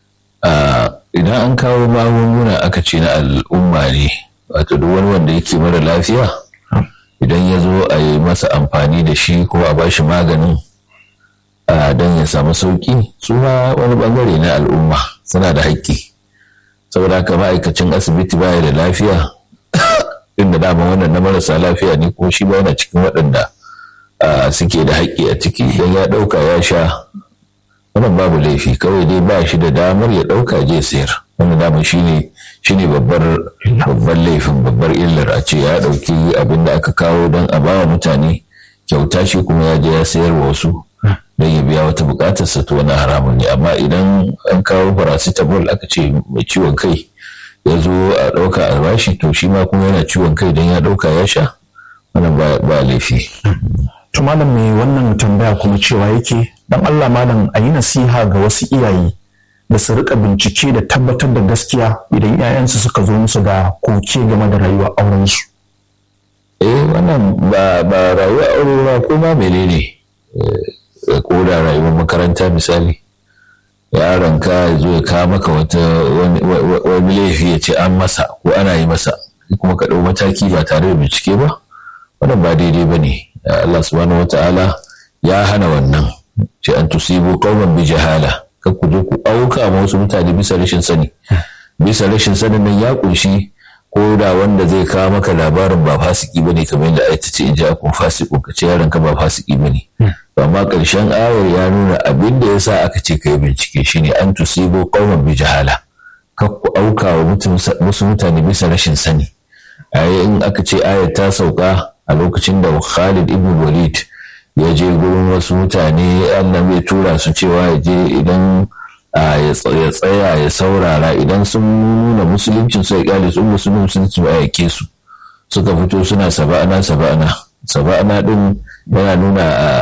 Idan an kawo magunguna aka ce na al'umma ne, wato duk wani wanda yake mara lafiya idan ya zo a yi masa amfani da shi ko a bashi maganin don ya samu sauƙi, su ma wani ɓangare na al'umma suna da haƙƙi. Saboda haka ma'aikacin asibiti baya da lafiya inda dama wannan na marasa lafiya ne ko shi ba yana cikin waɗanda suke da haƙƙi a ciki, idan ya ɗauka ya sha wannan babu laifi, kawai dai ba shi da damar ya ɗauka je sayar. Wannan dama shine shine babbar babbar laifin, babbar illar a ce ya ɗauki abin da aka kawo don a bawa mutane kyauta, shi kuma ya je ya sayar wa wasu don ya biya wata bukatar sa, to wani haramun ne. Amma idan an kawo paracetamol aka ce mai ciwon kai ya zo a ɗauka a bashi, to shi ma kuma yana ciwon kai don ya ɗauka ya sha, wannan ba laifi. To malam mai wannan tambaya kuma cewa yake dan Allah malam a yi nasiha ga wasu iyaye da su rika bincike da tabbatar da gaskiya idan 'ya'yansu suka zo musu da koke game da rayuwar aurensu. Eh wannan ba ba rayuwar aure ba, ko ma menene, ko da rayuwar makaranta misali, yaron ka ya zo ya kawo maka wata wani laifi ya ce an masa ko ana yi masa, kuma ka ɗau mataki ba tare da bincike ba, wannan ba daidai ba ne. Allah subhanahu wata'ala ya hana wannan, ce an tusibu qauman bi jahala, ka ku je ku auka ma wasu mutane bisa rashin sani. Bisa rashin sanin nan ya kunshi ko da wanda zai kawo maka labarin ba fasiki bane, kamar yadda ayata ce in ja kun fasiku, ka ce yaron ka ba fasiki bane. Amma ƙarshen ayar ya nuna abin da yasa aka ce kai bincike shine an tusibu qauman bi jahala, ka ku auka wa wasu mutane bisa rashin sani. In aka ce ayar ta sauka a lokacin da Khalid ibn Walid ya je gurin wasu mutane, Allah bai tura su cewa ya je idan ya tsaya ya saurara, idan sun nuna musuluncin sai kyale su, musulunci ba yake su, suka fito suna saba'ana saba'ana saba'ana din yana nuna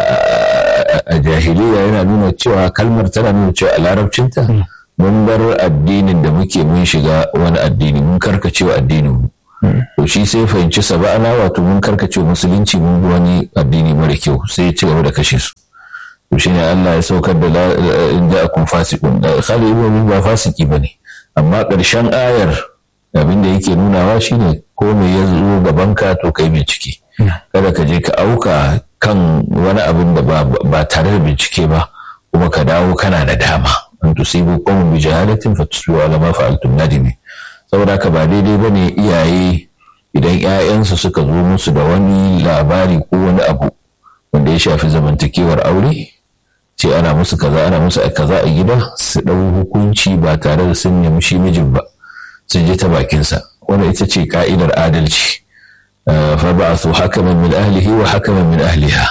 a jahiliya, yana nuna cewa kalmar tana nuna cewa a larabcinta mun bar addinin da muke mun shiga wani addini, mun karkacewa addinin mu. To shi sai fahimci saba'ana wato mun karkacewa musulunci mun bi wani addini mara kyau, sai ya ci gaba da kashe su. To shine Allah ya saukar da in ja'akum fasiqun. Khalid ibn Walid ba fasiki bane, amma ƙarshen ayar abin da yake nunawa shine ko me ya zo gaban ka to kai bincike, kada ka je ka auka kan wani abin da ba tare da bincike ba kuma ka dawo kana da dama. An tusibu qawmin bi jahalatin fatusbihu ala ma fa'altum nadimi. Saboda ka ba daidai bane iyaye idan 'ya'yansu suka zo musu da wani labari ko wani abu wanda ya shafi zamantakewar aure, ce ana musu kaza ana musu kaza a gida, su ɗau hukunci ba tare da sun nemi shi mijin ba, sun je ta bakinsa. Wannan ita ce ka'idar adalci. fa ba'athu hakaman min ahlihi wa hakaman min ahliha.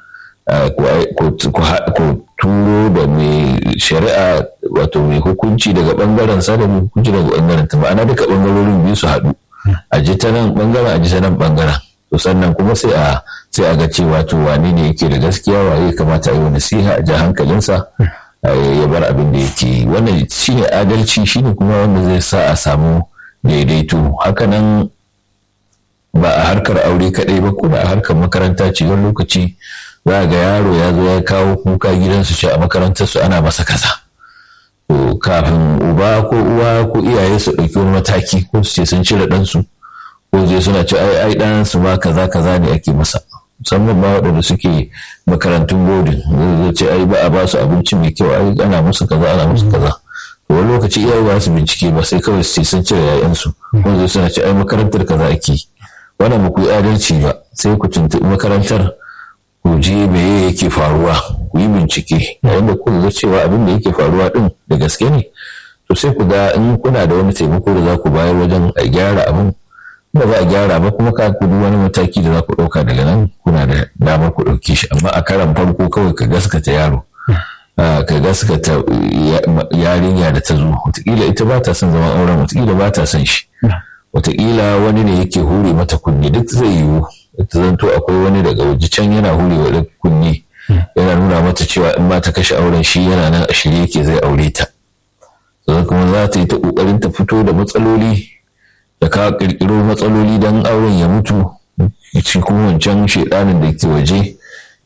Ku turo da mai shari'a, wato mai hukunci daga bangaren sa da mai hukunci daga bangaren ta, ma'ana duka bangarorin biyu su haɗu, a ji ta nan bangaren a ji ta nan bangaren. To sannan kuma sai a sai a ga cewa to wane ne yake da gaskiya, waye kamata a yi wa nasiha, a ja hankalinsa ya bar abin da yake yi. Wannan shine adalci, shine kuma wanda zai sa a samu daidaito. Hakanan ba a harkar aure kaɗai ba, ko da a harkar makaranta ce, wani lokaci za ga yaro ya zo ya kawo kuka gidansu ce a makarantarsu ana masa kaza. To kafin uba ko uwa ko iyaye su ɗauki wani mataki, ko su ce sun cire ɗansu, ko je suna ce ai ai ɗansu ba kaza kaza ne ake masa, musamman ba waɗanda suke makarantun bodin, zai ce ai ba a ba su abinci mai kyau, ai ana musu kaza ana musu kaza. To wani lokaci iyaye ba su bincike ba, sai kawai su ce sun cire 'ya'yansu, ko zai suna ce ai makarantar kaza ake. Wannan ba ku yi adalci ba, sai ku tuntuɓi makarantar, ku je meye yake faruwa, ku yi bincike. Yayin da kuka ga cewa abin da yake faruwa din da gaske ne, to sai ku ga in kuna da wani taimako da za ku bayar wajen a gyara abin, ba za a gyara ba kuma ka kudu wani mataki da za ku ɗauka daga nan, kuna da damar ku ɗauke shi. Amma a karan farko kawai ka gaskata yaro, ka gaskata yarinya da ta zo, wataƙila ita ba ta son zaman auren, wataƙila ba ta son shi, wataƙila wani ne yake hure mata kunne, duk zai yiwu. Ta zanto akwai wani daga waje can yana hure wa kunne, yana nuna mata cewa in ma ta kashe auren shi yana nan a shirye yake zai aure ta. Sannan kuma za ta yi ta ƙoƙarin ta fito da matsaloli, da ka ƙirƙiro matsaloli don auren ya mutu, shi kuma wancan shaidanin da ke waje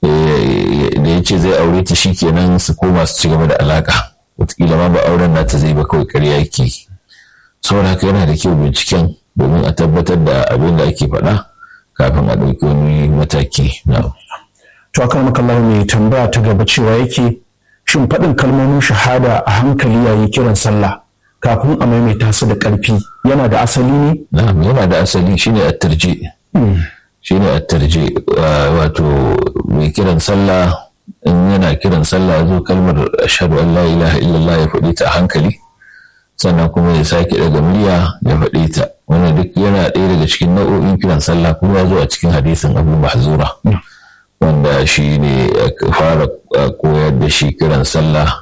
da ya ce zai aure ta, shi kenan su koma su ci gaba da alaƙa, wataƙila ma ba auren nata zai ba, kawai ƙarya yake. Saboda haka yana da kyau binciken domin a tabbatar da abin da ake faɗa kafin a ɗauki wani mataki. To akan makallahu mai tambaya ta gaba cewa yake, shin faɗin kalmomin shahada a hankali yayi kiran sallah kafin a maimaita su da ƙarfi yana da asali ne? Na'am, yana da asali, shine at-tarji. Shine at-tarji, wato mai kiran sallah in yana kiran sallah zo kalmar ashhadu an la ilaha illallah ya faɗi ta a hankali, sannan kuma ya sake daga murya ya faɗi ta. Wannan duk yana ɗaya daga cikin nau'o'in kiran sallah, kuma ya zo a cikin hadisin Abu Mahzura, wanda shi ne fara koyar da shi kiran sallah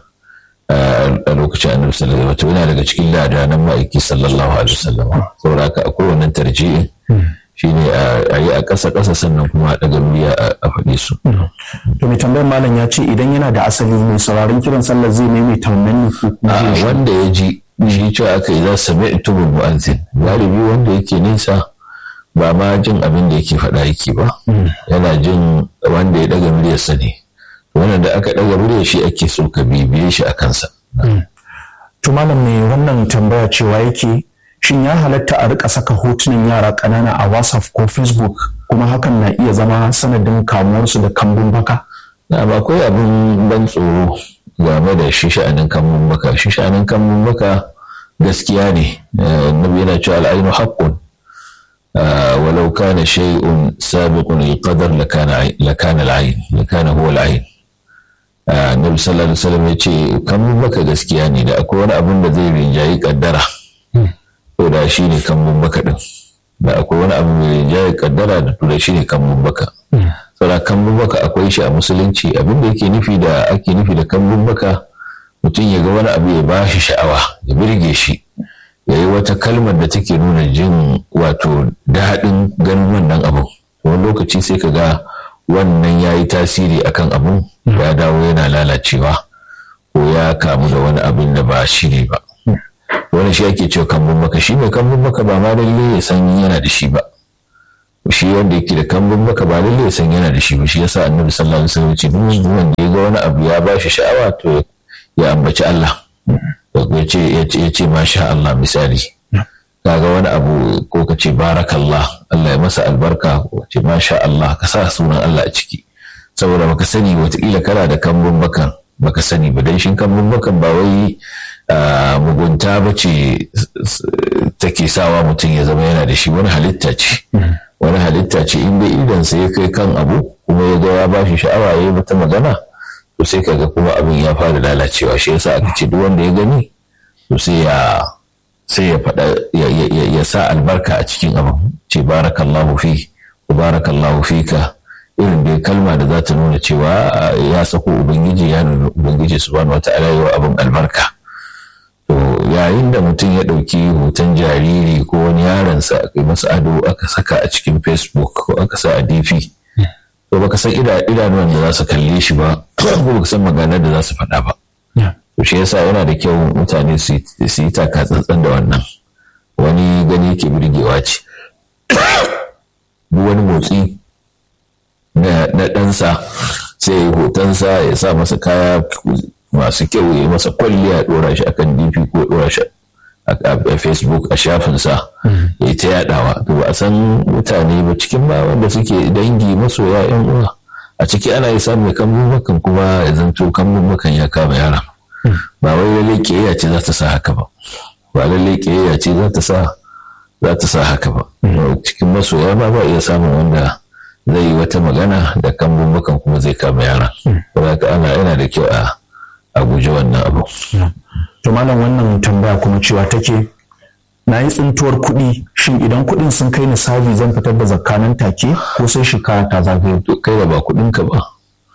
a lokacin Annabi sallallahu alaihi wasallam. Yana daga cikin ladanan ma'aiki sallallahu alaihi wasallam. Saboda haka akwai wannan tarji'in, shine a yi a ƙasa ƙasa sannan kuma a daga murya a faɗi su. To mai tambayar malam ya ce idan yana da asali mai sauraron kiran sallah zai maimaita wannan ne ko wanda ya ji shi ce aka yi za su sami itubul mu'azzin, galibi wanda yake nisa ba ma jin abin da yake faɗa yake ba, yana jin wanda ya ɗaga muryarsa ne. Wannan da aka ɗaga muryar shi ake so ka bibiye shi a kansa. To malam mai wannan tambaya cewa yake, shin ya halatta a rika saka hotunan yara ƙanana a WhatsApp ko Facebook, kuma hakan na iya zama sanadin kamuwarsu da kambun baka? Na ba akwai abin ban tsoro game da shi sha'anin kambun baka. Shi sha'anin kambun baka gaskiya ne, nabi yana cewa al'ainu haqqun walau kana shay'un sabiqun al-qadar lakana lakana al-ayn lakana huwa al-ayn. Nabi sallallahu alaihi wasallam yace kambun baka gaskiya ne, da akwai wani abin da zai rinjayi kaddara, to da shi ne kambun baka din. Da akwai wani abu mai rinjayi kaddara, da to da shi ne kambun baka. Saboda kambun baka akwai shi a musulunci. Abin da yake nufi da ake nufi da kambun baka, mutum ya ga wani abu ya ba shi sha'awa, ya birge shi, ya yi wata kalmar da take nuna jin wato daɗin ganin wannan abun. Wani lokaci sai ka ga wannan ya yi tasiri akan abun, ya dawo yana lalacewa ko ya kamu da wani abin da ba shi ne ba. Wani shi ake cewa kambun baka. Shi mai kambun baka ba ma lalle ya san yana da shi ba. Shi wanda yake da kambun baka ba lalle ya san yana da shi ba. Shi yasa Annabi sallallahu alaihi wasallam ya ce duk wanda ya ga wani abu ya ba shi sha'awa, to ya ambaci Allah, ya ce ya ce masha Allah. Misali, kaga wani abu ko ka ce barakallah, Allah ya masa albarka, ko ce masha Allah, ka sa sunan Allah a ciki, saboda baka sani wataƙila kana da kambun bakan baka sani ba. Dan shin kambun bakan ba wai mugunta ba ce take sawa mutum ya zama yana da shi, wani halitta ce wani halitta ce inda idansa ya kai kan abu kuma ya ga ya ba shi sha'awa ya yi mata magana, to sai kaga kuma abin ya fara lalacewa. Shi yasa aka ce duk wanda ya gani to sai ya sai ya faɗa ya sa albarka a cikin abin, ce barakallahu fi barakallahu fika, irin da kalma da za ta nuna cewa ya sako ubangiji ya nuna ubangiji subhanahu wata'ala yi wa abin albarka. To yayin da mutum ya ɗauki hoton jariri ko wani yaronsa aka yi masa ado aka saka a cikin Facebook ko aka sa a D P, to baka san idanuwan da za su kalle shi ba ko baka san maganar da za su faɗa ba. To shi yasa yana da kyau mutane su yi taka tsantsan da wannan. Wani gani yake birgewa ce duk wani motsi na ɗansa sai ya yi hotonsa ya sa masa kaya masu kyau, ya masa kwalliya, ɗora shi akan D P ko ɗora shi a Facebook a shafinsa ya ta yaɗawa. To ba a san mutane ba cikin ma wanda suke dangi masoya yan uwa a ciki ana yi samun kambun makan kuma ya zanto kambun makan ya kama yara. Ba wai lalle ƙiyayya ce za ta sa haka ba ba lalle ƙiyayya ce za ta sa za ta sa haka ba cikin masoya ba ba iya samun wanda zai yi wata magana da kambun makan kuma zai kama yara. Saboda ana yana da kyau a a guji wannan abu. To malam, wannan tambaya kuma cewa take, na yi tsintuwar kuɗi, shin idan kuɗin sun kai nisabi zan fitar da zakka nan take ko sai shekara ta zagaye? To kai da ba kuɗin ka ba,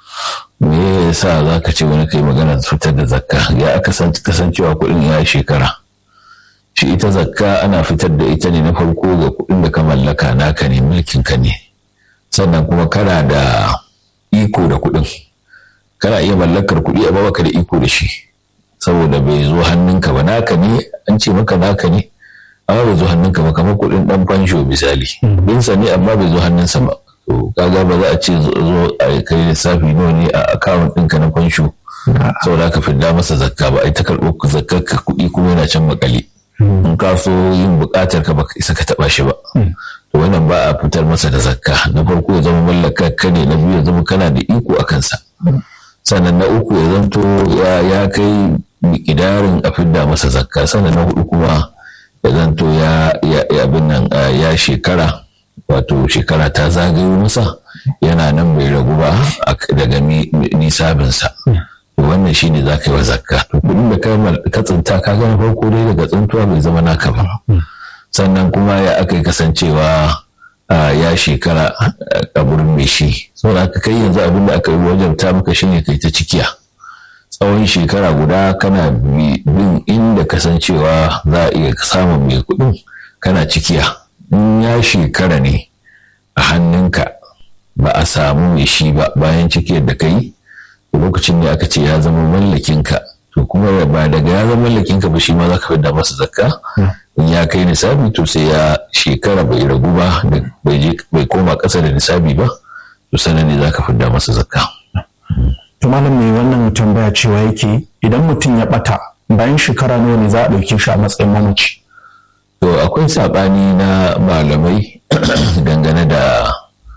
me yasa za ka ce wani kai magana fitar da zakka? Ya aka kasancewa kuɗin ya shekara? Shi ita zakka ana fitar da ita ne na farko ga kuɗin da ka mallaka, naka ne, mulkin ka ne, sannan kuma kana da iko da kuɗin. Kana iya mallakar kuɗi amma baka da iko da shi saboda bai zo hannunka ba. Naka ne, an ce maka naka ne amma bai zo hannunka ba, kamar kuɗin ɗan fansho misali, binsa ne amma bai zo hannunsa ba. To kaga ba za a ce zo a kai lissafi nawa ne a akawun ɗinka na fansho saboda aka fidda masa zakka ba. Ai ta karɓo zakkar ka kuɗi kuma yana can makale, in ka so yin buƙatar ka baka isa ka taɓa shi ba. To wannan ba a fitar masa da zakka. Na farko ya zama mallakar ka ne, na biyu ya zama kana da iko a kansa, sannan na uku ya zanto ya kai miƙidarin a fidda masa zakka, sannan na hudu kuma ya zanto ya abin nan ya shekara, wato shekara ta zagayo masa yana nan bai ragu ba daga nisabinsa. Wannan shi ne za ka yi wa zakka. To kudin da ka tsinta ka gani farko dai daga tsintuwa bai zama naka ba, sannan kuma ya aka yi kasancewa ya shekara a gurin mai shi. Saboda aka kai yanzu abin da aka yi wajen ta maka shine kai ta cikiya tsawon shekara guda, kana bin inda kasancewa za a iya samun mai kuɗin, kana cikiya. In ya shekara ne a hannunka ba a samu mai shi ba bayan cikiyar da kai, lokacin da aka ce ya zama mallakinka. To kuma ba daga ya zama mallakinka ba shi ma za ka fidda masa zakka. In ya kai nisabi to sai ya shekara bai ragu ba, bai koma ƙasa da nisabi ba, to sanan ne za ka fidda masa zakka. To malam, mai wannan tambaya cewa yake, idan mutum ya ɓata bayan shekara nawa ne za a ɗauke shi a matsayin mamaci? To akwai saɓani na malamai dangane da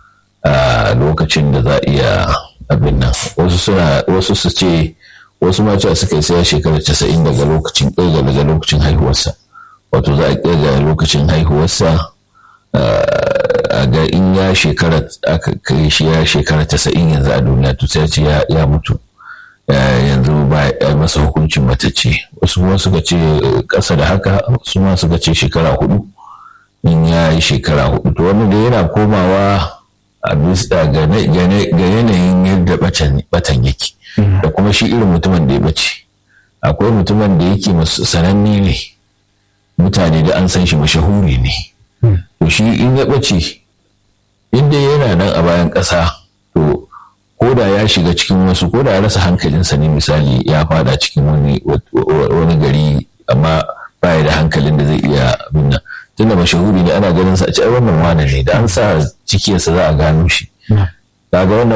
lokacin da za a iya abin nan. Wasu suna wasu su ce wasu ma cewa suka yi sai shekara casa'in daga lokacin ƙirga daga lokacin haihuwarsa. Wato za a ƙirga lokacin haihuwarsa a ga in ya shekara aka kai shi ya shekara casa'in yanzu a duniya, to sai ce ya mutu yanzu ba ya masa hukuncin matacce. Wasu kuma suka ce ƙasa da haka, wasu ma suka ce shekara hudu in ya yi shekara hudu. To wannan da yana komawa a bisa ga yanayin yadda batan yake da kuma shi irin mutumin da ya bace. Akwai mutumin da yake sananne ne, mutane da an san shi mashahuri ne, to shi in ya bace inda yana nan a bayan ƙasa, to ko da ya shiga cikin wasu, ko da ya rasa hankalinsa ne misali, ya fada cikin wani wani gari amma baya da hankalin da zai iya abin nan, tunda mashahuri ne ana ganin sa a ce wannan wane ne, da an sa cikiyarsa za a gano shi. Kaga wannan